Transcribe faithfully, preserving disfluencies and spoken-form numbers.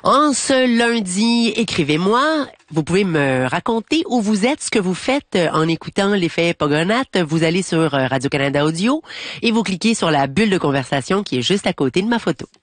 En ce lundi, écrivez-moi. Vous pouvez me raconter où vous êtes, ce que vous faites en écoutant l'effet Pogonath. Vous allez sur Radio-Canada Audio et vous cliquez sur la bulle de conversation qui est juste à côté de ma photo.